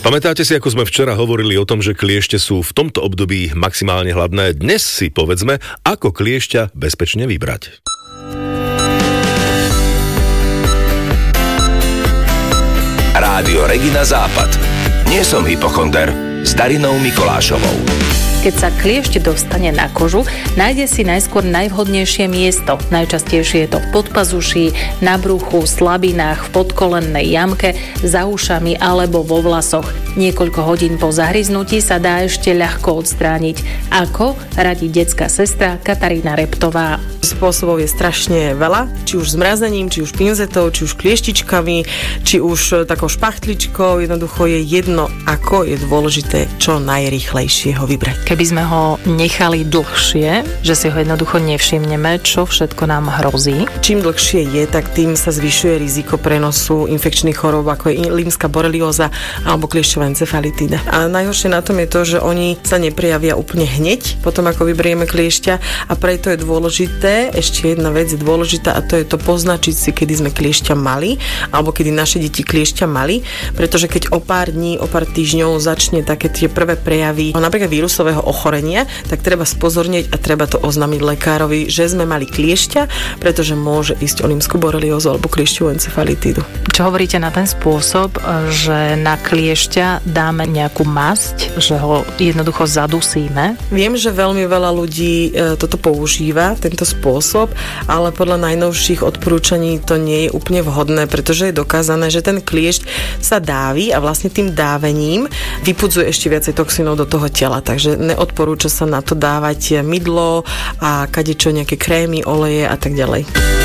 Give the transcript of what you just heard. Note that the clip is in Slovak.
Pamätáte si, ako sme včera hovorili o tom, že kliešte sú v tomto období maximálne hladné? Dnes si povedzme, ako kliešťa bezpečne vybrať. Rádio Regina Západ. Nie som hypochonder. S Darinou Mikolášovou. Keď sa kliešť dostane na kožu, nájde si najskôr najvhodnejšie miesto. Najčastejšie je to v podpazuší, na bruchu, slabinách, v podkolennej jamke, za ušami alebo vo vlasoch. Niekoľko hodín po zahryznutí sa dá ešte ľahko odstrániť. Ako radí detská sestra Katarína Reptová. Spôsobov je strašne veľa, či už zmrazením, či už pinzetou, či už klieštičkami, či už takou špachtličkou. Jednoducho je jedno, ako je dôležité čo najrýchlejšie ho vybrať. Keby sme ho nechali dlhšie, že si ho jednoducho nevšimneme, čo všetko nám hrozí? Čím dlhšie je, tak tým sa zvyšuje riziko prenosu infekčných chorôb, ako je límska borelióza alebo kliešťová encefalitída. A najhoršie na tom je to, že oni sa neprejavia úplne hneď potom, ako vyberieme kliešťa, a preto je dôležité, ešte jedna vec je dôležitá, a to je to poznačiť si, kedy sme kliešťa mali alebo kedy naše deti kliešťa mali, pretože keď o pár dní, o pár týždňov začne také tie prvé prejavy napríklad vírusového ochorenia, tak treba spozornieť a treba to oznámiť lekárovi, že sme mali kliešťa, pretože môže ísť o límsku boreliózu alebo kliešťovú encefalitídu. Čo hovoríte na ten spôsob, že na kliešťa dáme nejakú masť, že ho jednoducho zadusíme? Viem, že veľmi veľa ľudí toto používa, tento spôsob, ale podľa najnovších odporúčaní to nie je úplne vhodné, pretože je dokázané, že ten kliešť sa dávi a vlastne tým dávením vypudzuje ešte viacej toxínov do toho tela, takže neodporúča sa na to dávať mydlo a kadečo, nejaké krémy, oleje a tak ďalej.